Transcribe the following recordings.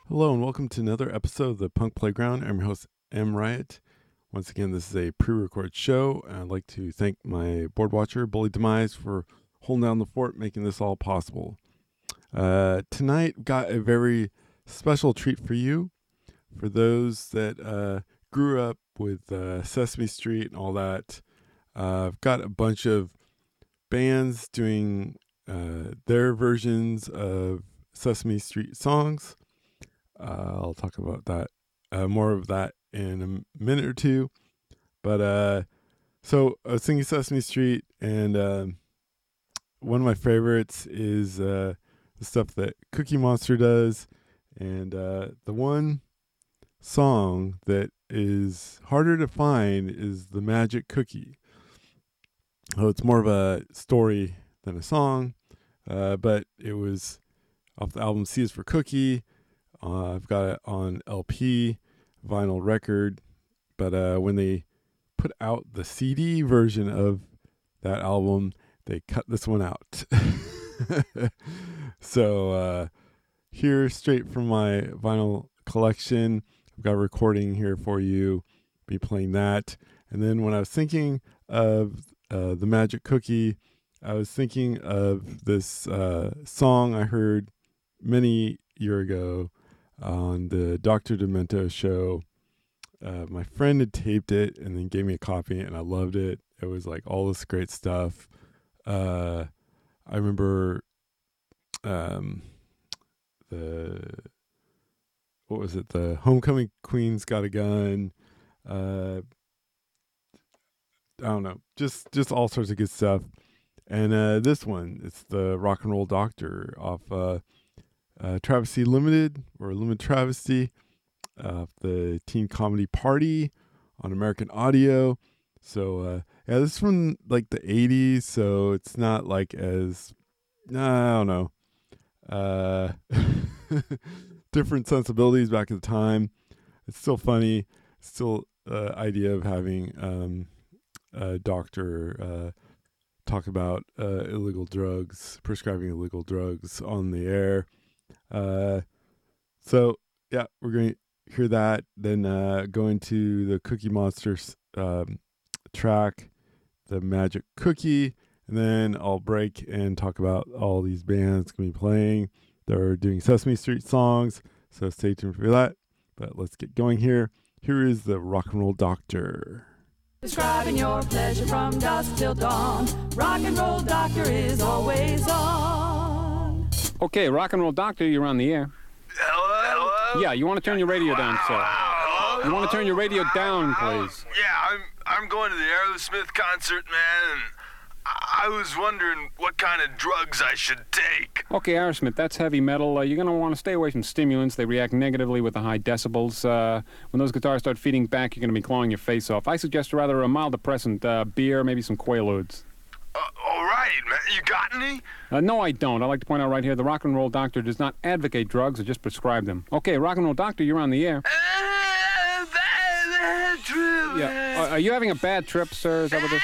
Hello and welcome to another episode of the Punk Playground. I'm your host, M. Riot. Once again, this is a pre-recorded show, and I'd like to thank my board watcher, Bully Demise, for holding down the fort, making this all possible. Tonight, got a very special treat for you. For those that grew up with Sesame Street and all that, I've got a bunch of bands doing their versions of Sesame Street songs. I'll talk about that, more of that in a minute or two. But so I was singing Sesame Street, and one of my favorites is the stuff that Cookie Monster does. And the one song that is harder to find is The Magic Cookie. Oh, it's more of a story than a song, but it was off the album C is for Cookie. I've got it on LP, vinyl record, but when they put out the CD version of that album, they cut this one out. So here, straight from my vinyl collection, I've got a recording here for you, be playing that. And then when I was thinking of The Magic Cookie, I was thinking of this song I heard many years ago on the Dr. Demento show. My friend had taped it and then gave me a copy, and I loved it. It was like all this great stuff. I remember what was it? The Homecoming Queen's Got a Gun. I don't know, just all sorts of good stuff. And this one, it's the Rock and Roll Doctor off Travesty Limited, or Limited Travesty, the Teen Comedy Party on American Audio. So yeah, this is from like the 80s, so it's not like as, I don't know, different sensibilities back at the time. It's still funny. Still idea of having a doctor talk about illegal drugs, prescribing illegal drugs on the air. So yeah, we're going to hear that, then go into the Cookie Monsters track, The Magic Cookie, and then I'll break and talk about all these bands going to be playing. They're doing Sesame Street songs, so stay tuned for that. But let's get going here. Here is the Rock and Roll Doctor. Describing your pleasure from dusk till dawn. Rock and Roll Doctor is always on. Okay, Rock and Roll Doctor, you're on the air. Hello? Yeah, you want to turn your radio down, sir. Hello? You want to turn your radio down, please. Yeah, I'm going to the Aerosmith concert, man, and I was wondering what kind of drugs I should take. Okay, Aerosmith, that's heavy metal. You're going to want to stay away from stimulants. They react negatively with the high decibels. When those guitars start feeding back, you're going to be clawing your face off. I suggest rather a mild depressant, beer, maybe some Quaaludes. All right, man. You got any? No, I don't. I'd like to point out right here, the Rock and Roll Doctor does not advocate drugs or just prescribe them. Okay, Rock and Roll Doctor, you're on the air. Bad trip. Yeah. Are you having a bad trip, sir? Is that what this?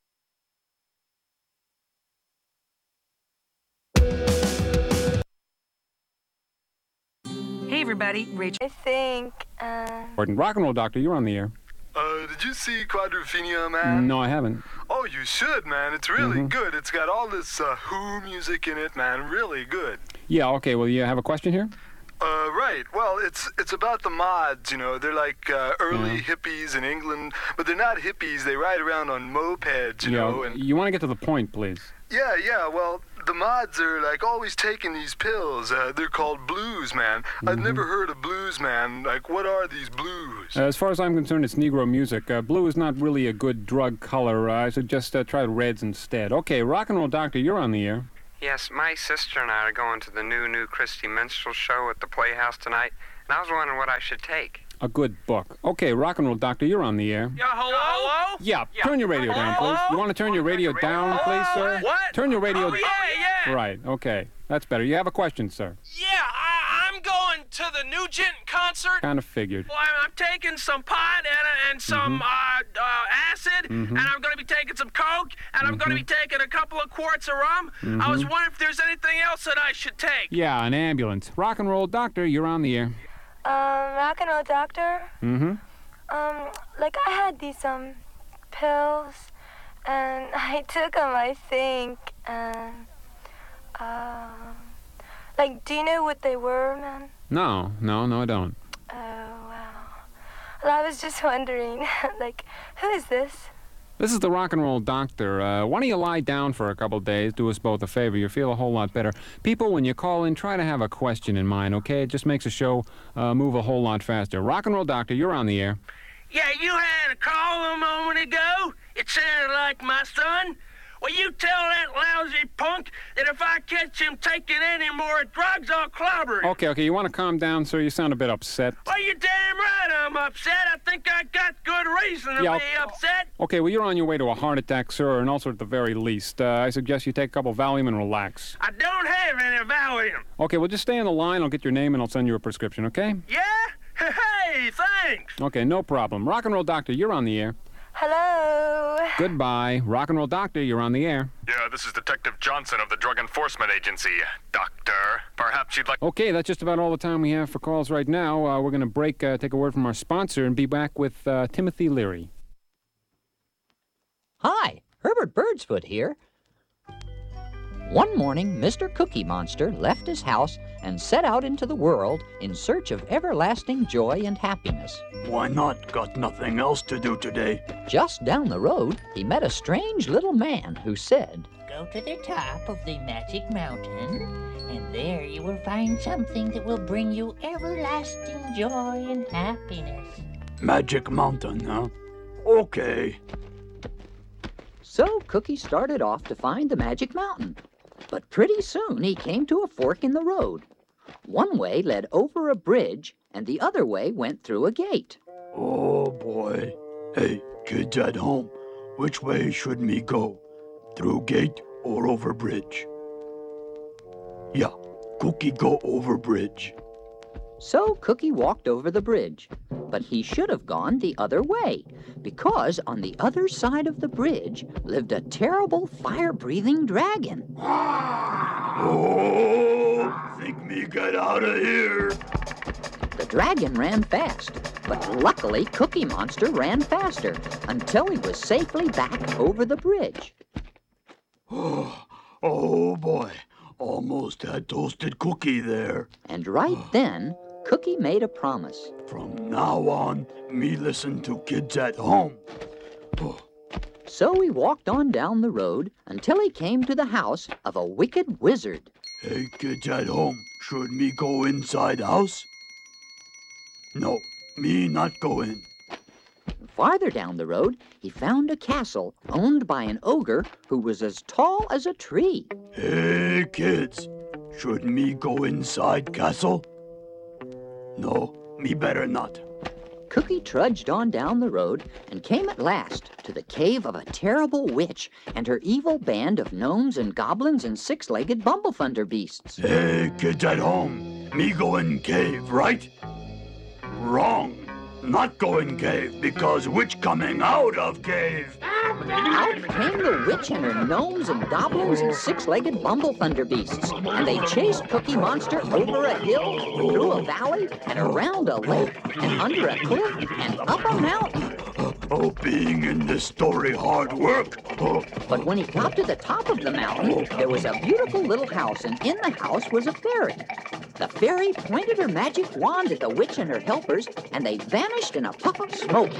Hey everybody, Rachel. I think, Rock and Roll Doctor, you're on the air. Did you see Quadrophenia, man? No, I haven't. Oh, you should, man. It's really good. It's got all this Who music in it, man. Really good. Yeah, okay, well, you have a question here? Right. Well, it's about the mods, you know. They're like early hippies in England, but they're not hippies. They ride around on mopeds, you know. And you want to get to the point, please. Yeah. Well, the mods are like always taking these pills. They're called blues, man. I've never heard of blues, man. Like, what are these blues? As far as I'm concerned, it's Negro music. Blue is not really a good drug color. I suggest try reds instead. Okay, Rock and Roll Doctor, you're on the air. Yes, my sister and I are going to the new Christy Minstrel show at the Playhouse tonight, and I was wondering what I should take. A good book. Okay, Rock and Roll Doctor, you're on the air. Yeah, hello? Yeah, turn your radio down, please. You want to turn your radio down, please, sir? What? Turn your radio down. Yeah. Right, okay. That's better. You have a question, sir. Yeah, I'm going to the Nugent concert. Kind of figured. Well, I'm taking some pot and some acid, and I'm going to be taking some Coke, and I'm going to be taking a couple of quarts of rum. I was wondering if there's anything else that I should take. Yeah, an ambulance. Rock and Roll Doctor, you're on the air. Rock and roll doctor? Mm-hmm. Like I had these, pills, and I took them, I think, and, like, do you know what they were, man? No, I don't. Oh, wow. Well, I was just wondering, like, who is this? This is the rock and roll doctor. Why don't you lie down for a couple days, do us both a favor, you'll feel a whole lot better. People, when you call in, try to have a question in mind, okay? It just makes the show move a whole lot faster. Rock and roll doctor, you're on the air. Yeah, you had a call a moment ago. It sounded like my son. Well, you tell that lousy punk that if I catch him taking any more drugs, I'll clobber him. Okay, you want to calm down, sir? You sound a bit upset. Well, you're damn right I'm upset. I think I got good reason to be upset. Okay, well, you're on your way to a heart attack, sir, or an ulcer at the very least. I suggest you take a couple Valium and relax. I don't have any Valium. Okay, well, just stay on the line. I'll get your name and I'll send you a prescription, okay? Yeah? Hey, thanks. Okay, no problem. Rock and roll doctor, you're on the air. Hello? Goodbye. Rock and roll doctor, you're on the air. Yeah, this is Detective Johnson of the Drug Enforcement Agency. Doctor, perhaps you'd like... Okay, that's just about all the time we have for calls right now. We're going to break, take a word from our sponsor, and be back with Timothy Leary. Hi, Herbert Birdsfoot here. One morning, Mr. Cookie Monster left his house and set out into the world in search of everlasting joy and happiness. Why not? Got nothing else to do today. Just down the road, he met a strange little man who said, Go to the top of the Magic Mountain, and there you will find something that will bring you everlasting joy and happiness. Magic Mountain, huh? Okay. So Cookie started off to find the Magic Mountain. But pretty soon he came to a fork in the road. One way led over a bridge, and the other way went through a gate. Oh, boy. Hey, kids at home, which way should me go? Through gate or over bridge? Yeah, Cookie go over bridge. So Cookie walked over the bridge, but he should have gone the other way, because on the other side of the bridge lived a terrible fire-breathing dragon. Oh, think me get out of here. The dragon ran fast, but luckily Cookie Monster ran faster until he was safely back over the bridge. Oh boy, almost had toasted Cookie there. And right then, Cookie made a promise. From now on, me listen to kids at home. So he walked on down the road until he came to the house of a wicked wizard. Hey, kids at home, should me go inside house? No, me not go in. Farther down the road, he found a castle owned by an ogre who was as tall as a tree. Hey, kids, should me go inside castle? No, me better not. Cookie trudged on down the road and came at last to the cave of a terrible witch and her evil band of gnomes and goblins and six-legged bumblethunder beasts. Hey, kids at home, me go in cave, right? Wrong. Not go in cave, because witch coming out of cave. Out came the witch and her gnomes and goblins and six-legged bumblethunder beasts, and they chased Cookie Monster over a hill, through a valley, and around a lake, and under a cliff, and up a mountain. Oh, being in this story hard work. But when he got to the top of the mountain, there was a beautiful little house, and in the house was a fairy. The fairy pointed her magic wand at the witch and her helpers, and they vanished in a puff of smoke.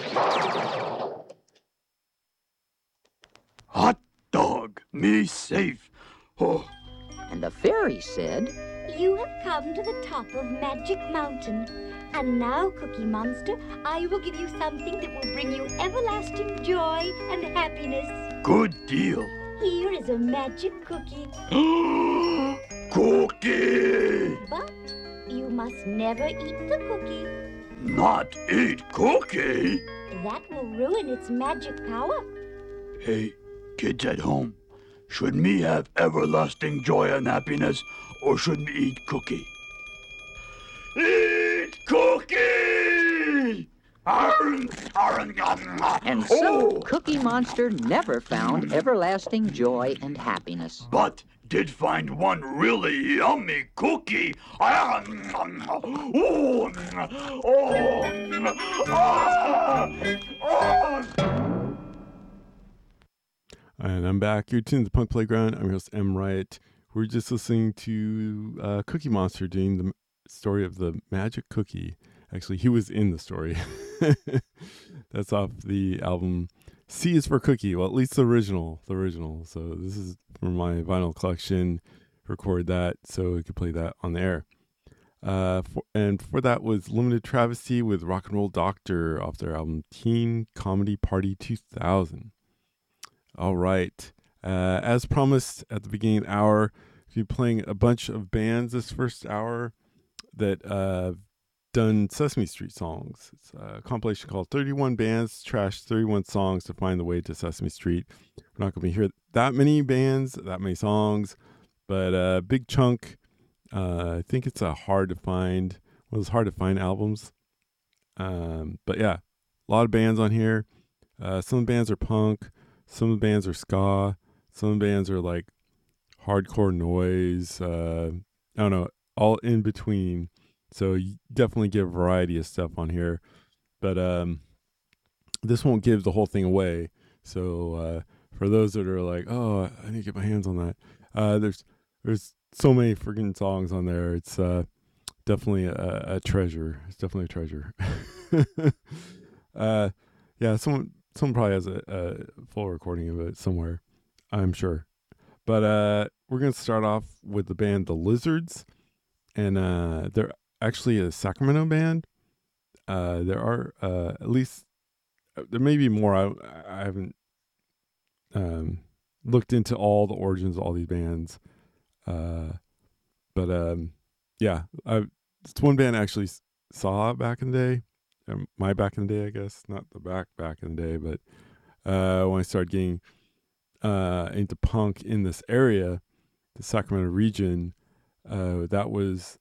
Hot dog, me safe. Oh. And the fairy said, You have come to the top of Magic Mountain. And now, Cookie Monster, I will give you something that will bring you everlasting joy and happiness. Good deal. Here is a magic cookie. Cookie! But you must never eat the cookie. Not eat cookie? That will ruin its magic power. Hey, kids at home, should me have everlasting joy and happiness, or should me eat cookie? Eat cookie! And so Cookie Monster never found everlasting joy and happiness. But did find one really yummy cookie. And I'm back. You're tuned to the Punk Playground. I'm your host, M. Riot. We're just listening to Cookie Monster doing the story of the magic cookie. Actually, he was in the story. That's off the album C is for Cookie. Well, at least the original. So this is from my vinyl collection. Record that so we could play that on the air. And for that was Limited Travesty with Rock and Roll Doctor off their album Teen Comedy Party 2000. All right. As promised at the beginning of the hour, we'll be playing a bunch of bands this first hour that done Sesame Street songs. It's a compilation called 31 Bands Trashed 31 Songs to Find the Way to Sesame Street. We're not going to hear that many bands, that many songs, but a big chunk. I think it's one of those hard to find albums. But yeah, a lot of bands on here. Some of the bands are punk. Some of the bands are ska. Some of the bands are like hardcore noise. I don't know, all in between. So you definitely get a variety of stuff on here. But this won't give the whole thing away. So for those that are like, oh, I need to get my hands on that. There's so many freaking songs on there. It's definitely a treasure. It's definitely a treasure. Yeah, someone probably has a full recording of it somewhere, I'm sure. But we're going to start off with the band The Lizards. And they're actually a Sacramento band. There are at least, there may be more. I haven't looked into all the origins of all these bands. But yeah, it's one band I actually saw back in the day. My back in the day, I guess. Not the back in the day, but when I started getting into punk in this area, the Sacramento region, that was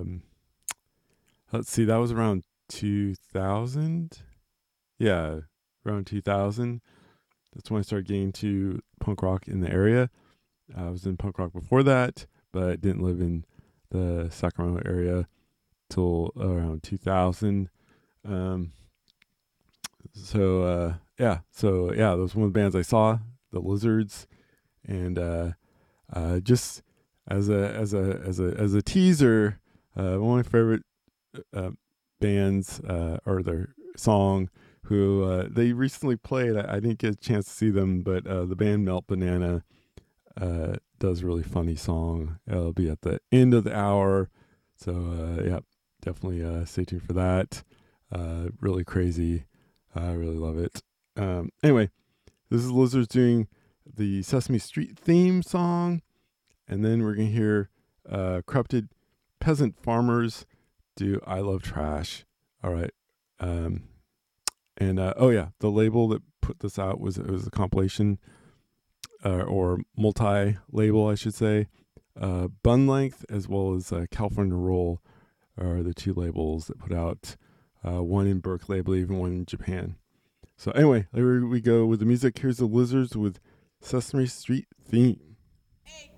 let's see, that was around 2000. Yeah, around 2000. That's when I started getting to punk rock in the area. I was in punk rock before that, but didn't live in the Sacramento area till around 2000. So yeah, those were one of the bands I saw, The Lizards, and just as a teaser, one of my favorite bands or their song who they recently played. I didn't get a chance to see them, but the band Melt Banana does a really funny song. It'll be at the end of the hour, so yeah, definitely stay tuned for that. Really crazy. I really love it. Anyway, this is Lizards doing the Sesame Street theme song, and then we're gonna hear Corrupted Peasant Farmers do I Love Trash. All right. And oh yeah, the label that put this out was a compilation or multi-label, I should say. Bun Length as well as California Roll are the two labels that put out one in Berkeley, I believe, and one in Japan. So anyway, here we go with the music. Here's the Lizards with Sesame Street theme. Hey.